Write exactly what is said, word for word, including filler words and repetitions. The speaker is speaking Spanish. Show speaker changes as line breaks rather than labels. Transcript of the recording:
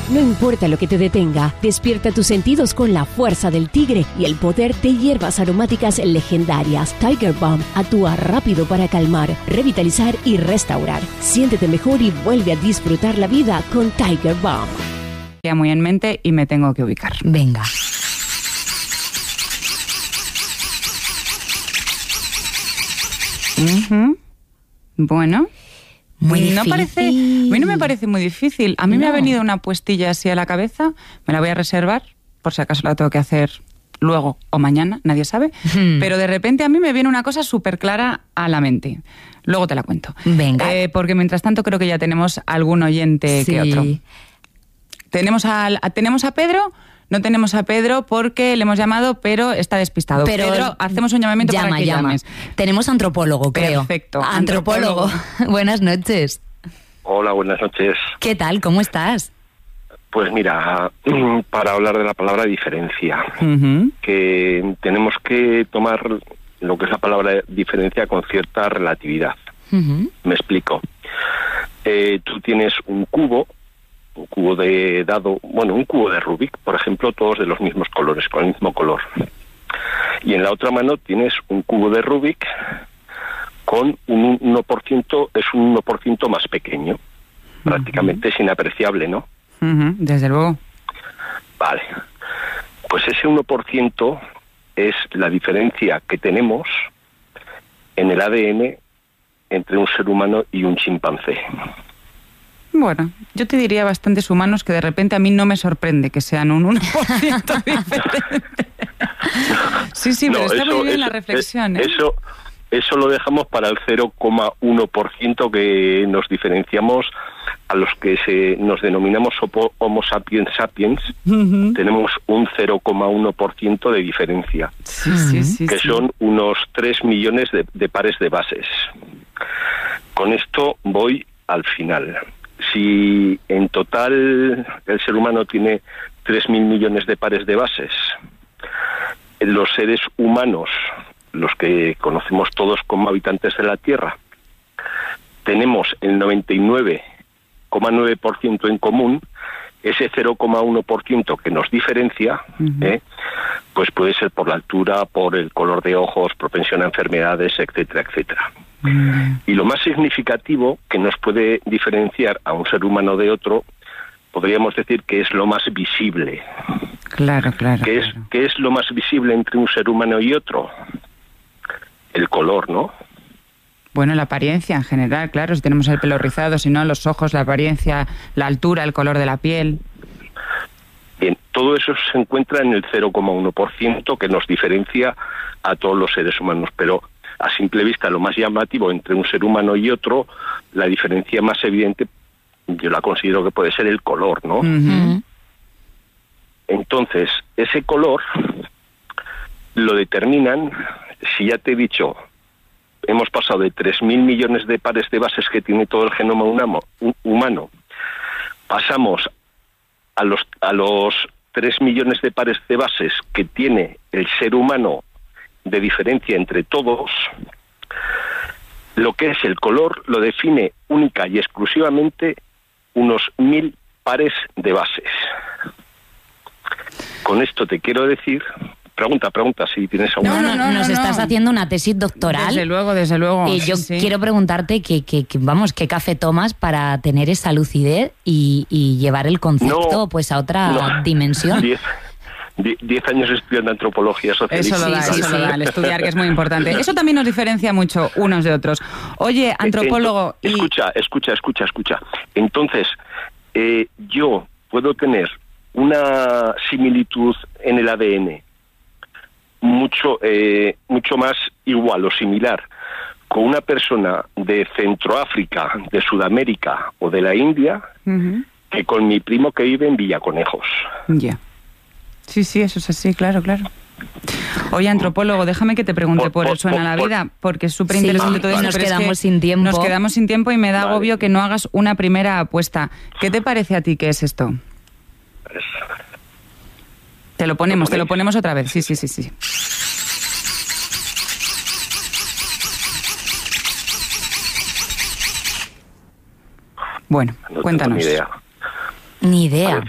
No importa lo que te detenga, despierta tus sentidos con la fuerza del tigre y el poder de hierbas aromáticas legendarias. Tiger Balm actúa rápido para calmar, revitalizar y restaurar. Siéntete mejor y vuelve a disfrutar la vida con Tiger Balm.
Ya muy en mente y me tengo que ubicar.
Venga.
Uh-huh. Bueno,
muy
no
difícil.
parece, a mí no me parece muy difícil. A mí
no.
me ha venido una puestilla así a la cabeza, me la voy a reservar, por si acaso la tengo que hacer luego o mañana, nadie sabe. Hmm. Pero de repente a mí me viene una cosa súper clara a la mente. Luego te la cuento.
Venga.
Eh, porque mientras tanto creo que ya tenemos algún oyente
sí.
que otro. Tenemos a, a, tenemos a Pedro... No tenemos a Pedro porque le hemos llamado, pero está despistado.
Pero
Pedro, hacemos un llamamiento
llama,
para que
llama.
llames.
Tenemos antropólogo, creo.
Perfecto.
Antropólogo. antropólogo. Buenas noches.
Hola, buenas noches.
¿Qué tal? ¿Cómo estás?
Pues mira, para hablar de la palabra diferencia,
uh-huh.
que tenemos que tomar lo que es la palabra diferencia con cierta relatividad.
Uh-huh.
Me explico. Eh, tú tienes un cubo, un cubo de dado, bueno, un cubo de Rubik, por ejemplo, todos de los mismos colores, con el mismo color. Y en la otra mano tienes un cubo de Rubik con un uno por ciento, es un uno por ciento más pequeño. Uh-huh. Prácticamente es inapreciable, ¿no?
Uh-huh, desde luego.
Vale. Pues ese uno por ciento es la diferencia que tenemos en el A D N entre un ser humano y un chimpancé.
Bueno, yo te diría bastantes humanos que de repente a mí no me sorprende que sean un uno por ciento diferente. Sí, sí, pero no, está eso, muy bien eso, la reflexión. ¿eh?
Eso, eso lo dejamos para el cero coma uno por ciento que nos diferenciamos a los que se nos denominamos Homo sapiens sapiens. Uh-huh. Tenemos un cero coma uno por ciento de diferencia,
sí, sí, sí,
que
sí.
son unos tres millones de, de pares de bases. Con esto voy al final. Si en total el ser humano tiene tres mil millones de pares de bases, los seres humanos, los que conocemos todos como habitantes de la Tierra, tenemos el noventa y nueve coma nueve por ciento en común. Ese cero coma uno por ciento que nos diferencia, uh-huh. ¿eh? pues puede ser por la altura, por el color de ojos, propensión a enfermedades, etcétera, etcétera. Uh-huh. Y lo más significativo que nos puede diferenciar a un ser humano de otro, podríamos decir que es lo más visible.
Claro, claro.
¿Qué es,
claro.
¿qué es lo más visible entre un ser humano y otro? El color, ¿no?
Bueno, la apariencia en general, claro, si tenemos el pelo rizado, si no, los ojos, la apariencia, la altura, el color de la piel.
Bien, todo eso se encuentra en el cero coma uno por ciento que nos diferencia a todos los seres humanos, pero a simple vista lo más llamativo entre un ser humano y otro, la diferencia más evidente, yo la considero que puede ser el color, ¿no?
Uh-huh.
Entonces, ese color lo determinan, si ya te he dicho, hemos pasado de tres mil millones de pares de bases que tiene todo el genoma humano, pasamos a los a los tres millones de pares de bases que tiene el ser humano de diferencia entre todos. Lo que es el color lo define única y exclusivamente unos mil pares de bases. Con esto te quiero decir... Pregunta, pregunta, si tienes alguna...
No, no, no, nos no, estás no. haciendo una tesis doctoral.
Desde luego, desde luego.
Y yo
sí,
quiero
sí.
preguntarte, que, que, que, vamos, ¿qué café tomas para tener esa lucidez y, y llevar el concepto
no,
pues a otra
no.
dimensión?
Diez, diez años estudiando antropología socialista.
Eso lo da,
sí, sí,
eso
sí.
lo da, el estudiar, que es muy importante. Eso también nos diferencia mucho unos de otros. Oye, antropólogo...
Entonces,
y...
Escucha, escucha, escucha, escucha. Entonces, eh, yo puedo tener una similitud en el A D N mucho eh, mucho más igual o similar con una persona de Centroáfrica, de Sudamérica o de la India, uh-huh. que con mi primo que vive en Villaconejos.
Ya. Yeah. Sí, sí, eso es así, claro, claro. Oye, antropólogo, déjame que te pregunte por, por, por el suena por, la vida, porque es súper interesante
sí,
todo esto.
Nos
pero
quedamos
es que
sin tiempo.
Nos quedamos sin tiempo y me da
vale.
agobio que no hagas una primera apuesta. ¿Qué te parece a ti que es esto?
Pues,
te lo ponemos, ¿lo te lo ponemos otra vez. Sí, sí, sí, sí. Bueno,
no
cuéntanos.
Tengo ni idea.
Ni idea.